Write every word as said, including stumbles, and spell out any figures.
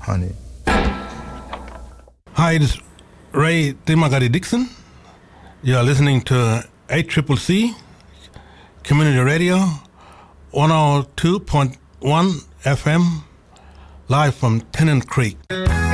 honey. Hi, this is Ray Dimagari Dixon. You are listening to A C C C Community Radio, one oh two point one F M, live from Tennant Creek.